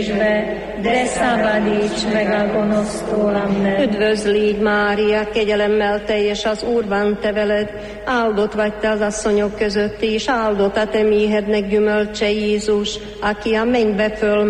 de szabadíts meg a gonosztól, amen. Üdvözl légy, Mária, kegyelemmel teljes, az Úr van te veled, áldott vagy te az asszonyok között, és áldott a te méhednek gyümölcse Jézus, aki a mennybe föl